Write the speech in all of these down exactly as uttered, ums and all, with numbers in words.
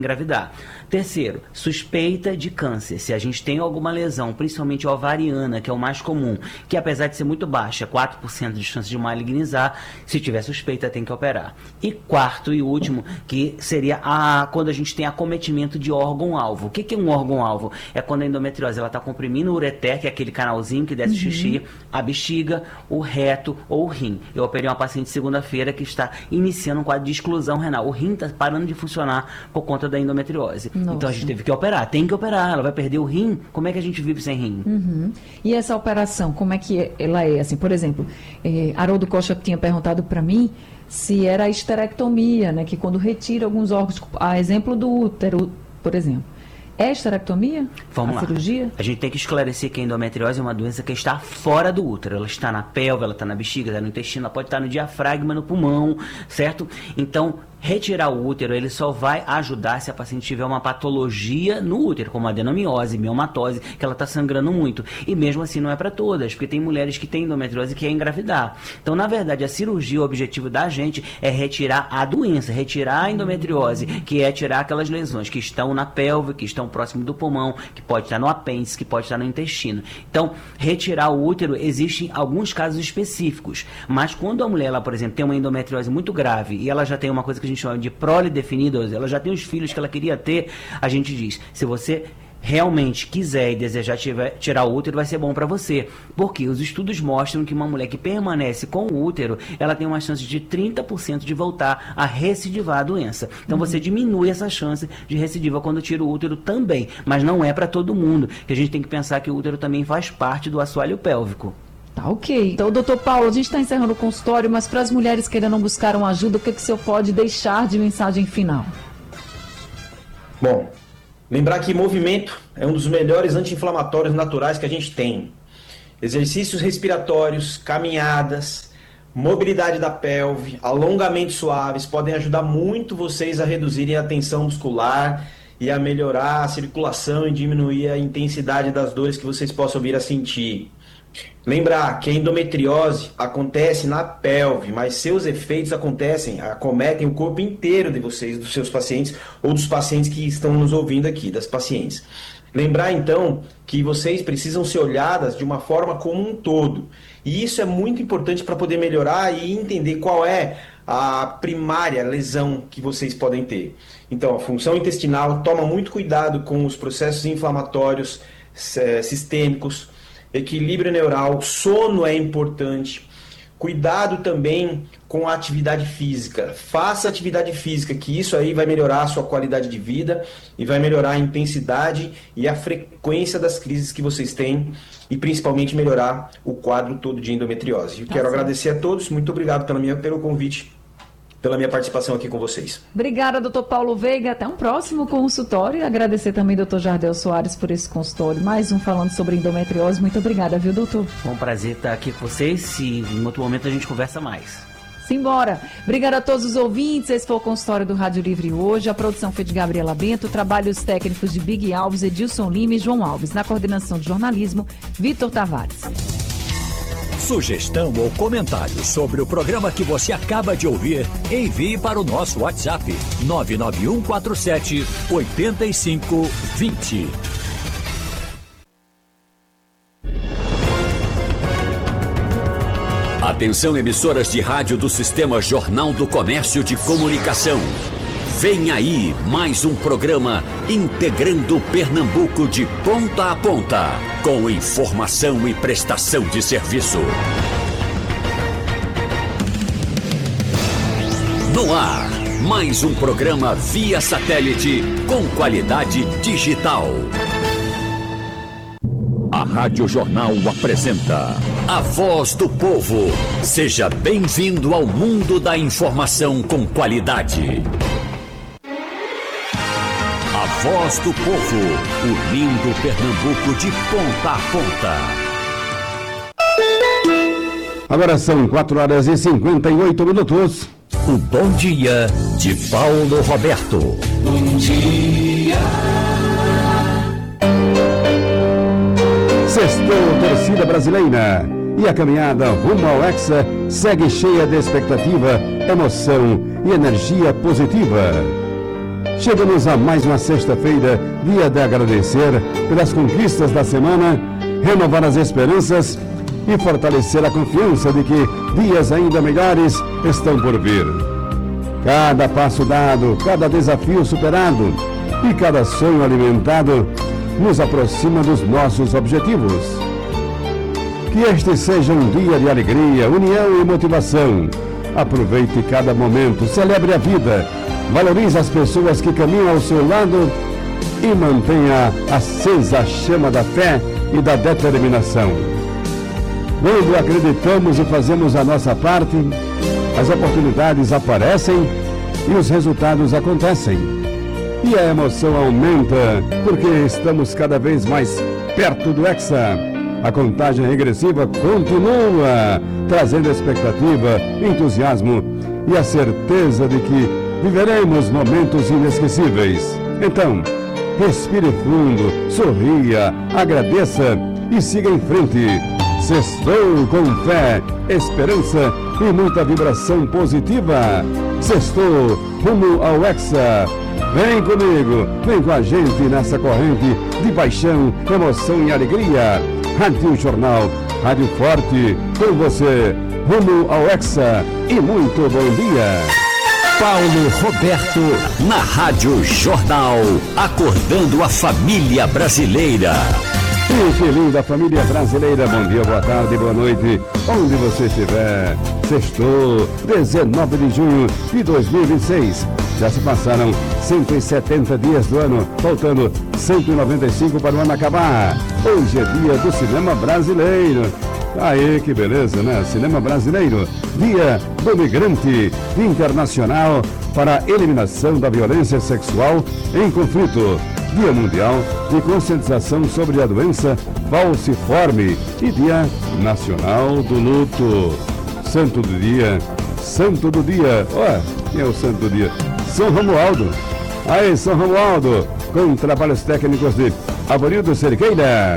engravidar. Terceiro, suspeita de câncer. Se a gente tem alguma lesão, principalmente ovariana, que é o mais comum, que apesar de ser muito baixa, quatro por cento de chance de malignizar, se tiver suspeita tem que operar. E quarto e último, que seria a, quando a gente tem acometimento de órgão-alvo. O que, que é um órgão-alvo? É quando a endometriose está comprimindo o ureter, que é aquele canalzinho que desce uhum. xixi, a bexiga, o reto ou o rim. Eu operei uma paciente segunda-feira que está iniciando um quadro de exclusão renal. O rim está parando de funcionar por conta da endometriose. Nossa. Então a gente teve que operar, tem que operar, ela vai perder o rim, como é que a gente vive sem rim? Uhum. E essa operação, como é que ela é? Assim, por exemplo, eh, Haroldo Costa tinha perguntado para mim se era a esterectomia, né, que quando retira alguns órgãos, a exemplo do útero, por exemplo. É esterectomia? Vamos a lá. cirurgia? A gente tem que esclarecer que a endometriose é uma doença que está fora do útero. Ela está na pelve, ela está na bexiga, está no intestino, ela pode estar no diafragma, no pulmão, certo? Então, retirar o útero, ele só vai ajudar se a paciente tiver uma patologia no útero, como adenomiose, miomatose, que ela está sangrando muito. E mesmo assim não é para todas, porque tem mulheres que têm endometriose e querem engravidar. Então, na verdade, a cirurgia, o objetivo da gente é retirar a doença, retirar a endometriose, que é tirar aquelas lesões que estão na pelve, que estão próximo do pulmão, que pode estar no apêndice, que pode estar no intestino. Então, retirar o útero, existem alguns casos específicos, mas quando a mulher, ela, por exemplo, tem uma endometriose muito grave e ela já tem uma coisa que a gente chama de prole definida, ela já tem os filhos que ela queria ter, a gente diz, se você realmente quiser e desejar tiver, tirar o útero, vai ser bom para você, porque os estudos mostram que uma mulher que permanece com o útero, ela tem uma chance de trinta por cento de voltar a recidivar a doença. Então uhum. você diminui essa chance de recidiva quando tira o útero também, mas não é para todo mundo, que a gente tem que pensar que o útero também faz parte do assoalho pélvico. Tá, ok. Então, doutor Paulo, a gente está encerrando o consultório, mas para as mulheres que ainda não buscaram ajuda, o que, que o senhor pode deixar de mensagem final? Bom, lembrar que movimento é um dos melhores anti-inflamatórios naturais que a gente tem. Exercícios respiratórios, caminhadas, mobilidade da pelve, alongamentos suaves podem ajudar muito vocês a reduzirem a tensão muscular e a melhorar a circulação e diminuir a intensidade das dores que vocês possam vir a sentir. Lembrar que a endometriose acontece na pelve, mas seus efeitos acontecem, acometem o corpo inteiro de vocês, dos seus pacientes ou dos pacientes que estão nos ouvindo aqui, das pacientes. Lembrar então que vocês precisam ser olhadas de uma forma como um todo. E isso é muito importante para poder melhorar e entender qual é a primária lesão que vocês podem ter. Então, a função intestinal, toma muito cuidado com os processos inflamatórios é, sistêmicos, equilíbrio neural, sono é importante, cuidado também com a atividade física, faça atividade física, que isso aí vai melhorar a sua qualidade de vida e vai melhorar a intensidade e a frequência das crises que vocês têm e principalmente melhorar o quadro todo de endometriose. Eu quero Nossa. agradecer a todos, muito obrigado pela minha, pelo convite, pela minha participação aqui com vocês. Obrigada, doutor Paulo Veiga. Até um próximo consultório. E agradecer também, doutor Jardel Soares, por esse consultório. Mais um falando sobre endometriose. Muito obrigada, viu, doutor? Foi um prazer estar aqui com vocês e em outro momento a gente conversa mais. Simbora. Obrigada a todos os ouvintes. Esse foi o consultório do Rádio Livre hoje. A produção foi de Gabriela Bento, trabalhos técnicos de Big Alves, Edilson Lima e João Alves. Na coordenação de jornalismo, Vitor Tavares. Sugestão ou comentário sobre o programa que você acaba de ouvir, envie para o nosso WhatsApp nove nove um quatro sete oito cinco dois zero. Atenção, emissoras de rádio do Sistema Jornal do Comércio de Comunicação. Vem aí mais um programa integrando Pernambuco de ponta a ponta, com informação e prestação de serviço. No ar, mais um programa via satélite com qualidade digital. A Rádio Jornal apresenta A Voz do Povo. Seja bem-vindo ao mundo da informação com qualidade. A Voz do Povo, unindo Pernambuco de ponta a ponta. Agora são quatro horas e cinquenta e oito minutos. O Bom Dia de Paulo Roberto. Bom dia. Sextou, torcida brasileira. E a caminhada rumo ao Hexa segue cheia de expectativa, emoção e energia positiva. chegamos a mais uma sexta-feira, dia de agradecer pelas conquistas da semana, renovar as esperanças e fortalecer a confiança de que dias ainda melhores estão por vir. Cada passo dado, cada desafio superado e cada sonho alimentado nos aproxima dos nossos objetivos. Que este seja um dia de alegria, união e motivação. Aproveite cada momento, celebre a vida, valorize as pessoas que caminham ao seu lado e mantenha acesa a chama da fé e da determinação. Quando acreditamos e fazemos a nossa parte, as oportunidades aparecem e os resultados acontecem. E a emoção aumenta porque estamos cada vez mais perto do Hexa. A contagem regressiva continua, trazendo expectativa, entusiasmo e a certeza de que viveremos momentos inesquecíveis. Então, respire fundo, sorria, agradeça e siga em frente. Sextou com fé, esperança e muita vibração positiva. Sextou rumo ao Hexa. Vem comigo, vem com a gente nessa corrente de paixão, emoção e alegria. Rádio Jornal, Rádio Forte, com você, rumo ao Hexa e muito bom dia. Paulo Roberto, na Rádio Jornal, acordando a família brasileira. E que linda família brasileira, bom dia, boa tarde, boa noite, onde você estiver. Sextou, dezenove de junho de dois mil e vinte e seis. Já se passaram cento e setenta dias do ano, faltando cento e noventa e cinco para o ano acabar. Hoje é dia do cinema brasileiro. Aí, que beleza, né? Cinema brasileiro. Dia do migrante internacional para a eliminação da violência sexual em conflito. Dia Mundial de Conscientização sobre a Doença Falciforme e Dia Nacional do Luto. Santo do Dia, Santo do Dia, ó, quem é o Santo do Dia? São Romualdo. Aí, São Romualdo, com trabalhos técnicos de Aborildo Cerqueira.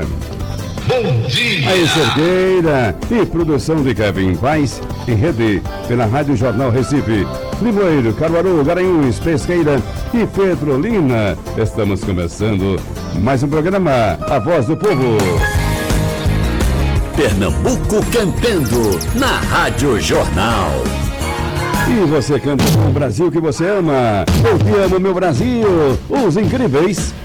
Bom dia! Aí, Cerqueira, e produção de Kevin Paz, em rede pela Rádio Jornal Recife. Limoeiro, Caruaru, Garanhuns, Pesqueira e Petrolina. Estamos começando mais um programa, A Voz do Povo. Pernambuco cantando na Rádio Jornal. E você canta com o Brasil que você ama. Eu te amo, meu Brasil. Os Incríveis.